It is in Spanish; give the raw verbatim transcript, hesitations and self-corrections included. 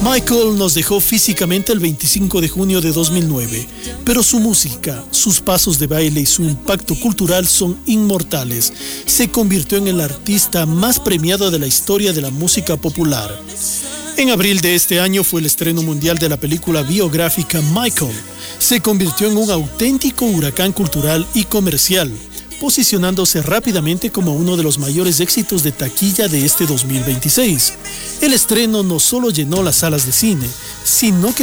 Michael nos dejó físicamente el veinticinco de junio de dos mil nueve, pero su música, sus pasos de baile y su impacto cultural son inmortales. Se convirtió en el artista más premiado de la historia de la música popular. En abril de este año fue el estreno mundial de la película biográfica Michael. Se convirtió en un auténtico huracán cultural y comercial, posicionándose rápidamente como uno de los mayores éxitos de taquilla de este dos mil veintiséis. El estreno no solo llenó las salas de cine, sino que